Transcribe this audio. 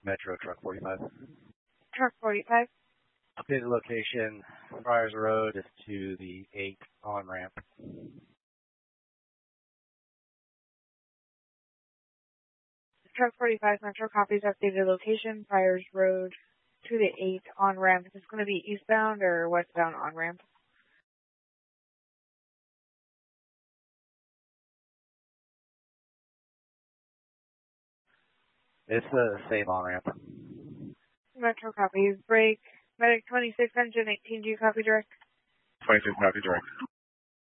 Metro Truck 45. Truck 45. Updated location, Friars Road is to the 8 on-ramp. Truck 45 Metro copies updated location, Friars Road to the 8 on-ramp. Is this going to be eastbound or westbound on-ramp? It's the same on-ramp. Metro copies. Break. Medic 26 engine 18, do you copy direct? 26 copy direct.